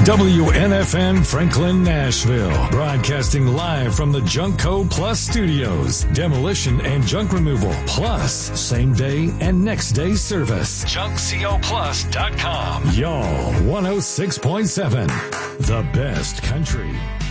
WNFN Franklin, Nashville. Broadcasting live from the Junkco Plus studios. Demolition and junk removal. Plus, same day and next day service. JunkCoPlus.com. Y'all 106.7. The best country.